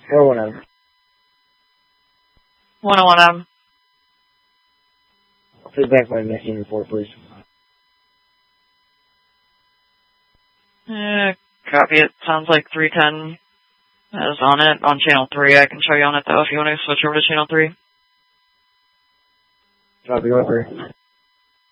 Or 1M. 101M. Feedback by missing report, please. Copy it. Sounds like 310 is on it, on channel 3. I can show you on it, though, if you want to switch over to channel 3. Copy, over.